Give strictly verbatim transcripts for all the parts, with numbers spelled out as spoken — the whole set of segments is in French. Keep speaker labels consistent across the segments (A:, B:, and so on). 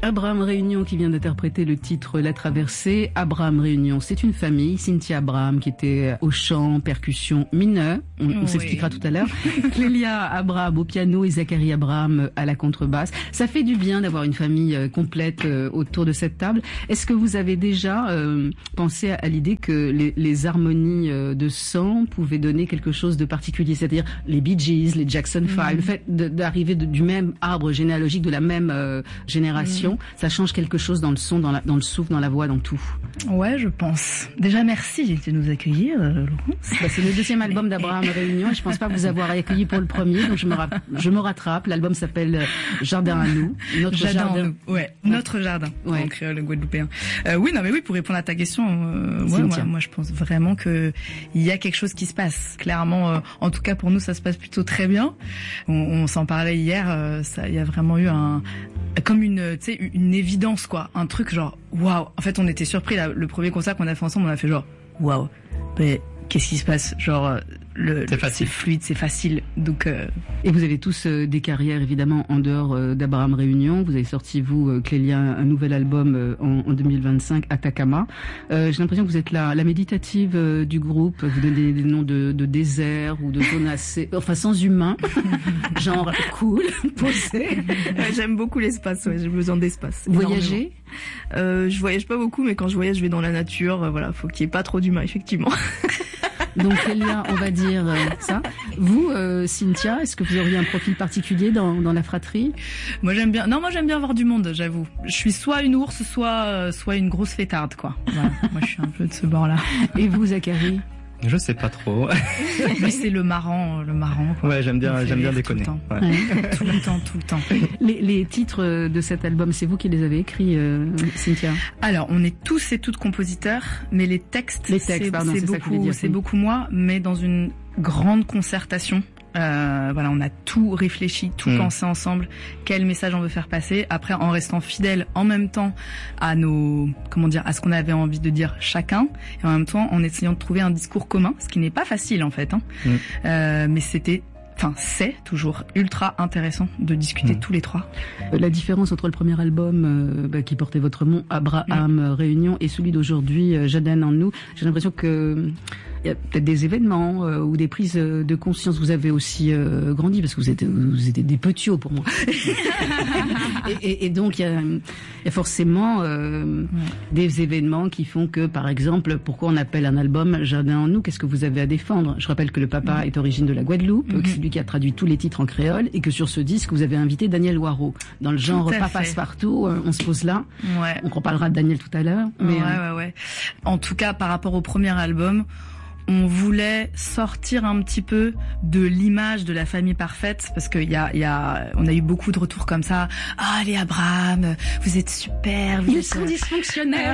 A: Abraham Réunion qui vient d'interpréter le titre La Traversée. Abraham Réunion, c'est une famille. Cynthia Abraham qui était au chant, percussion, mineur. On, on oui. s'expliquera tout à l'heure. Clélia Abraham au piano et Zachary Abraham à la contrebasse. Ça fait du bien d'avoir une famille complète autour de cette table. Est-ce que vous avez déjà euh, pensé à l'idée que les, les harmonies de chant pouvaient donner quelque chose de particulier, c'est-à-dire les Bee Gees, les Jackson Five, mmh. le fait de, d'arriver de, du même arbre généalogique, de la même euh, génération, mmh. ça change quelque chose dans le son, dans, la, dans le souffle, dans la voix, dans tout.
B: Ouais, je pense. Déjà, merci de nous accueillir, Laurence.
A: Bah, c'est le deuxième album d'Abraham Réunion et je pense pas vous avoir accueilli pour le premier, donc je me, ra- je me rattrape. L'album s'appelle Jardin à nous.
B: Notre jardin. jardin. Nous. Ouais, notre jardin. Ouais. En créole guadeloupéen. Euh, oui, non, mais oui, pour répondre à ta question, euh, ouais, moi, moi, je pense vraiment que il y a quelque chose qui se passe. Clairement, euh, en tout cas pour nous, ça se passe plutôt très bien. On, on s'en parlait hier. Euh, ça, il y a vraiment eu un, comme une, tu sais, une évidence quoi, un truc genre waouh. En fait, on était surpris là, le premier concert qu'on a fait ensemble, on a fait genre waouh. Mais qu'est-ce qui se passe? Genre le,
C: c'est facile,
B: c'est fluide, c'est facile. Donc euh...
A: et vous avez tous euh, des carrières évidemment en dehors euh, d'Abraham Réunion. Vous avez sorti vous euh, Clélia un nouvel album euh, en, en deux mille vingt-cinq, Atacama. Euh, j'ai l'impression que vous êtes la, la méditative euh, du groupe. Vous donnez des noms de, de désert ou de zones assez, enfin sans humain, genre cool, posé.
D: Ouais, j'aime beaucoup l'espace. Ouais, j'ai besoin d'espace.
A: Voyager.
D: Euh, je voyage pas beaucoup, mais quand je voyage, je vais dans la nature. Euh, voilà, faut qu'il y ait pas trop d'humains, effectivement.
A: Donc Clélia, on va dire euh, ça. Vous, euh, Cynthia, est-ce que vous auriez un profil particulier dans, dans la fratrie?
B: Moi j'aime bien. Non, moi j'aime bien voir du monde, j'avoue. Je suis soit une ours, soit euh, soit une grosse fêtarde, quoi. Voilà. Moi je suis un peu de ce bord-là.
A: Et vous, Zachary?
C: Je sais pas trop.
B: Lui c'est le marrant, le marrant. Quoi.
C: Ouais, j'aime bien, j'aime bien déconner.
B: Tout le temps,
C: ouais.
B: Ouais. tout le temps, tout le temps.
A: Les, les titres de cet album, c'est vous qui les avez écrits, euh, Cynthia?
B: Alors, on est tous et toutes compositeurs, mais les textes,
A: les textes,
B: c'est,
A: pardon,
B: c'est,
A: c'est
B: beaucoup, c'est beaucoup moi, mais dans une grande concertation. Euh, voilà, on a tout réfléchi, tout mmh. pensé ensemble. Quel message on veut faire passer. Après, en restant fidèle en même temps à nos, comment dire, à ce qu'on avait envie de dire chacun, et en même temps en essayant de trouver un discours commun, ce qui n'est pas facile en fait. Hein. Mmh. Euh, mais c'était Enfin, c'est toujours ultra intéressant de discuter mmh. tous les trois.
A: La différence entre le premier album euh, bah, qui portait votre nom, Abraham mmh. Réunion, et celui d'aujourd'hui, euh, Jardin en nous, j'ai l'impression que il y a peut-être des événements euh, ou des prises de conscience. Vous avez aussi euh, grandi parce que vous êtes vous êtes des petits hauts pour moi. et, et, et donc il y a, il y a forcément euh, ouais. des événements qui font que, par exemple, pourquoi on appelle un album Jardin en nous? Qu'est-ce que vous avez à défendre? Je rappelle que le papa mmh. est origine de la Guadeloupe, mmh. que c'est lui qui a traduit tous les titres en créole, et que sur ce disque vous avez invité Daniel Loireau. Dans le genre pas passe-partout, on se pose là.
B: Ouais.
A: On reparlera de Daniel tout à l'heure.
B: Mais ouais, euh... ouais, ouais. En tout cas, par rapport au premier album, on voulait sortir un petit peu de l'image de la famille parfaite, parce qu'il y a, il y a, on a eu beaucoup de retours comme ça. Ah, les Abraham, vous êtes super. Vous
A: Ils
B: êtes...
A: sont dysfonctionnels.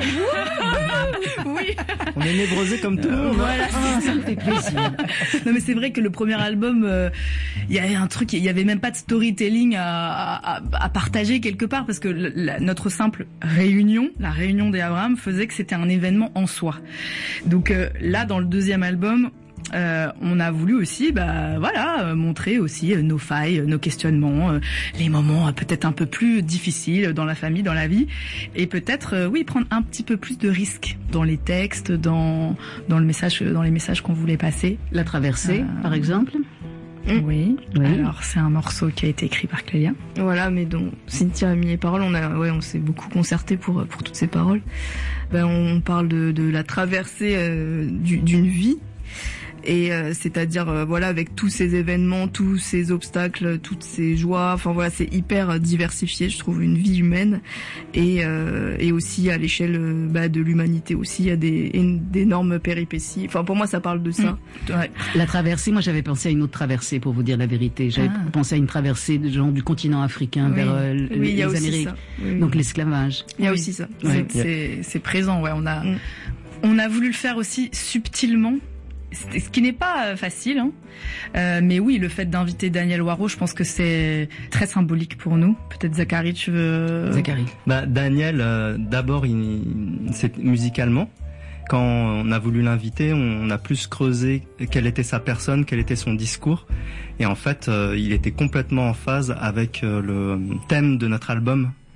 B: Oui.
C: On est névrosés comme tout le monde.
B: Voilà,
A: ah, ça me fait plaisir.
B: Non, mais c'est vrai que le premier album, euh, il y avait un truc, il y avait même pas de storytelling à, à, à partager quelque part, parce que la, notre simple réunion, la réunion des Abraham, faisait que c'était un événement en soi. Donc euh, là, dans le deuxième album, euh, on a voulu aussi, bah voilà, montrer aussi euh, nos failles, nos questionnements, euh, les moments euh, peut-être un peu plus difficiles dans la famille, dans la vie, et peut-être, euh, oui, prendre un petit peu plus de risques dans les textes, dans dans le message, dans les messages qu'on voulait passer.
A: La traversée, euh, par exemple.
B: Oui. oui. Alors c'est un morceau qui a été écrit par Clélia.
D: Voilà, mais dont Cynthia a mis les paroles. On a, ouais, on s'est beaucoup concerté pour pour toutes ces paroles. Ben on parle de de la traversée euh, du, d'une vie. Et euh, c'est-à-dire euh, voilà, avec tous ces événements, tous ces obstacles, toutes ces joies, enfin voilà, c'est hyper diversifié, je trouve, une vie humaine, et euh, et aussi à l'échelle euh, bah, de l'humanité aussi, il y a des d'énormes péripéties. Enfin pour moi ça parle de ça.
A: Mmh. Ouais. La traversée, moi j'avais pensé à une autre traversée, pour vous dire la vérité. J'avais ah. pensé à une traversée de genre du continent africain oui. vers euh,
D: oui,
A: les Amériques.
D: Oui.
A: Donc l'esclavage.
D: Il y a
B: oui.
D: aussi ça.
B: Ouais. C'est, c'est c'est présent, ouais. On a mmh. on a voulu le faire aussi subtilement. Ce qui n'est pas facile, hein. Euh, mais oui, le fait d'inviter Daniel Loireau, je pense que c'est très symbolique pour nous. Peut-être Zachary, tu veux...
A: Zachary.
C: Bah, Daniel, euh, d'abord, il, c'est musicalement. Quand on a voulu l'inviter, on a plus creusé quelle était sa personne, quel était son discours. Et en fait, euh, il était complètement en phase avec euh, le thème de notre album,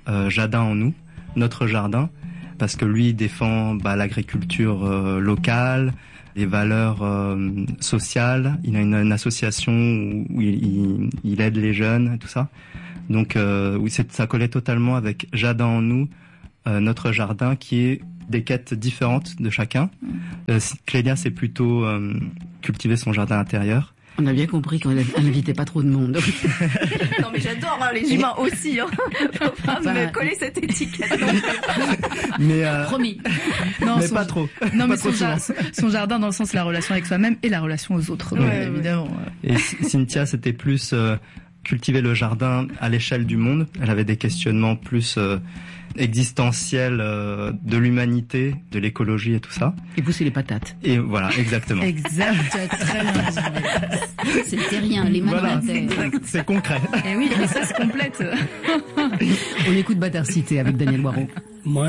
C: euh, Jardin en nous, notre jardin, parce que lui il défend bah, l'agriculture euh, locale, les valeurs euh, sociales. Il a une, une association où il, il, il aide les jeunes, tout ça. Donc euh, oui, c'est, ça collait totalement avec Jardin en nous, euh, notre jardin, qui est des quêtes différentes de chacun. Euh, Clélia, c'est plutôt euh, cultiver son jardin intérieur.
A: On a bien compris qu'on n'invitait pas trop de monde.
D: Non mais j'adore hein, les humains aussi. Hein. Faut pas enfin, me coller cette étiquette.
C: mais euh,
A: promis.
B: Non,
C: mais
B: son,
C: pas trop.
B: Non
C: pas
B: mais
C: trop
B: son, jar, son jardin dans le sens de la relation avec soi-même et la relation aux autres.
C: Ouais,
B: donc,
C: ouais.
B: Évidemment.
C: Et Cynthia, c'était plus euh, cultiver le jardin à l'échelle du monde. Elle avait des questionnements plus euh, existentiels euh, de l'humanité, de l'écologie et tout ça.
A: Et pousser les patates.
C: Et voilà, exactement.
B: Exact. Très bien.
A: C'était rien, les mains
C: voilà,
A: dans la terre.
C: C'est concret.
B: Et oui, mais ça se complète.
A: On écoute Bâtard Cité avec Daniel Boireau.
E: Moi,